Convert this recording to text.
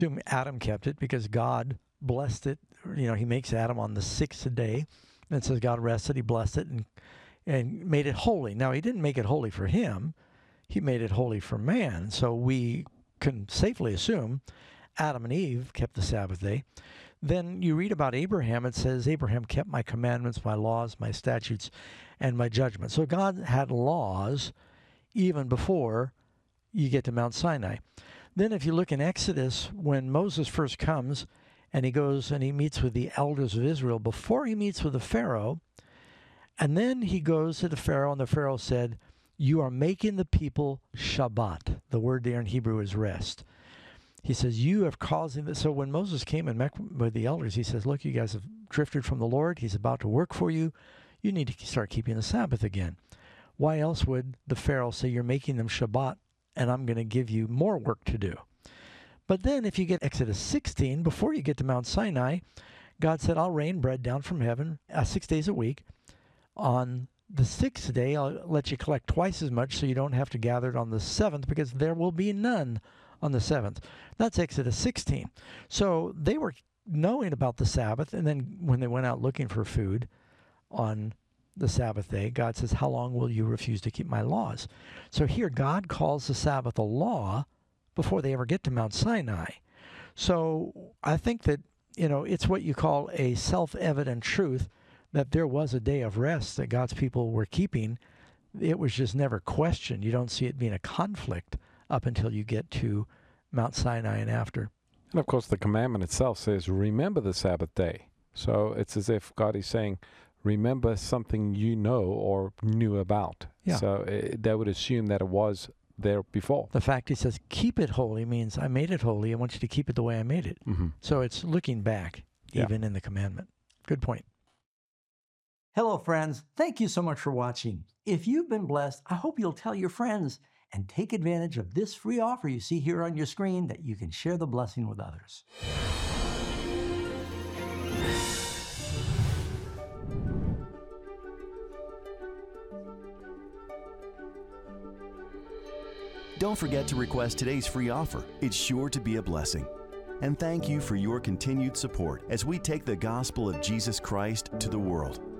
Adam kept it because God blessed it. He makes Adam on the sixth day. And it says God rested, he blessed it, and made it holy. Now, he didn't make it holy for him. He made it holy for man. So we can safely assume Adam and Eve kept the Sabbath day. Then you read about Abraham. It says, Abraham kept my commandments, my laws, my statutes, and my judgments. So God had laws even before you get to Mount Sinai. Then if you look in Exodus, when Moses first comes and he goes and he meets with the elders of Israel before he meets with the Pharaoh, and then he goes to the Pharaoh, and the Pharaoh said, you are making the people Shabbat. The word there in Hebrew is rest. He says, you have caused this. So when Moses came and met with the elders, he says, look, you guys have drifted from the Lord. He's about to work for you. You need to start keeping the Sabbath again. Why else would the Pharaoh say, you're making them Shabbat, and I'm going to give you more work to do? But then if you get Exodus 16, before you get to Mount Sinai, God said, I'll rain bread down from heaven 6 days a week. On the sixth day, I'll let you collect twice as much so you don't have to gather it on the seventh, because there will be none on the seventh. That's Exodus 16. So they were knowing about the Sabbath, and then when they went out looking for food on the Sabbath day, God says, how long will you refuse to keep my laws? So here God calls the Sabbath a law before they ever get to Mount Sinai. So I think that, it's what you call a self-evident truth that there was a day of rest that God's people were keeping. It was just never questioned. You don't see it being a conflict up until you get to Mount Sinai and after. And of course, the commandment itself says, remember the Sabbath day. So it's as if God is saying, remember something you know or knew about. Yeah. So they would assume that it was there before. The fact he says, keep it holy means I made it holy. I want you to keep it the way I made it. Mm-hmm. So it's looking back, even in the commandment. Good point. Hello, friends. Thank you so much for watching. If you've been blessed, I hope you'll tell your friends and take advantage of this free offer you see here on your screen that you can share the blessing with others. Don't forget to request today's free offer. It's sure to be a blessing. And thank you for your continued support as we take the gospel of Jesus Christ to the world.